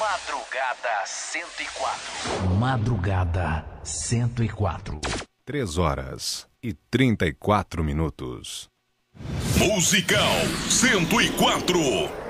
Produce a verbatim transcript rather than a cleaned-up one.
Madrugada cento e quatro. Madrugada cento e quatro. Três horas e trinta e quatro minutos. Musical cento e quatro.